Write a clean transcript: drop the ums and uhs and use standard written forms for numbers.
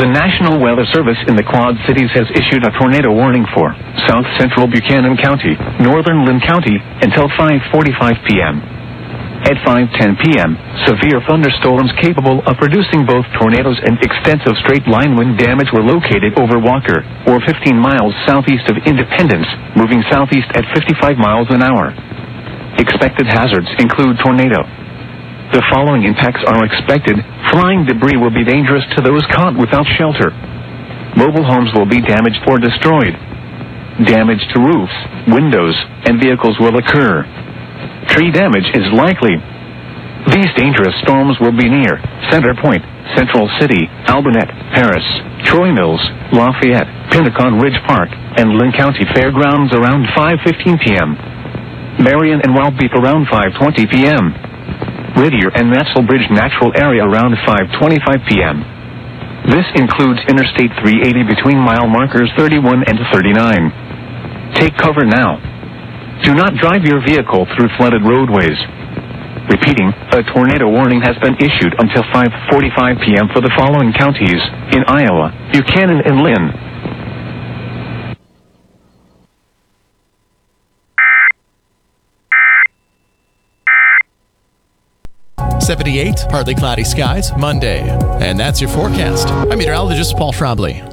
The National Weather Service in the Quad Cities has issued a tornado warning for south central Buchanan County, northern Lynn County, until 5:45 p.m. At 5:10 p.m., severe thunderstorms capable of producing both tornadoes and extensive straight-line wind damage were located over Walker, or 15 miles southeast of Independence, moving southeast at 55 miles an hour. Expected hazards include tornado. The following impacts are expected. Flying debris will be dangerous to those caught without shelter. Mobile homes will be damaged or destroyed. Damage to roofs, windows, and vehicles will occur. Tree damage is likely. These dangerous storms will be near Center Point, Central City, Albernet, Paris, Troy Mills, Lafayette, Pinnacle Ridge Park, and Lynn County Fairgrounds around 5:15 p.m. Marion and Wildbeep around 5:20 p.m. Whittier and Maxwell Bridge Natural Area around 5:25 p.m. This includes Interstate 380 between mile markers 31 and 39. Take cover now. Do not drive your vehicle through flooded roadways. Repeating, a tornado warning has been issued until 5:45 p.m. for the following counties in Iowa, Buchanan, and Lynn. 78, partly cloudy skies, Monday. And that's your forecast. I'm meteorologist Paul Schraubly.